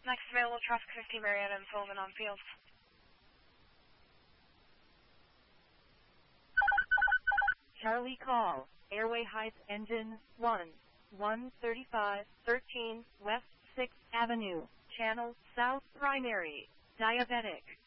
Next available traffic 50 Marietta and Sullivan on field. Charlie call, Airway Heights engine 13513 West 6th Avenue, channel south primary, diabetic.